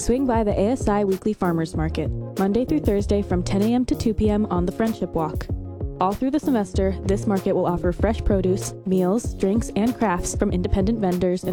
Swing by the ASI Weekly Farmers Market, Monday through Thursday from 10 a.m. to 2 p.m. on the Friendship Walk. All through the semester, this market will offer fresh produce, meals, drinks, and crafts from independent vendors in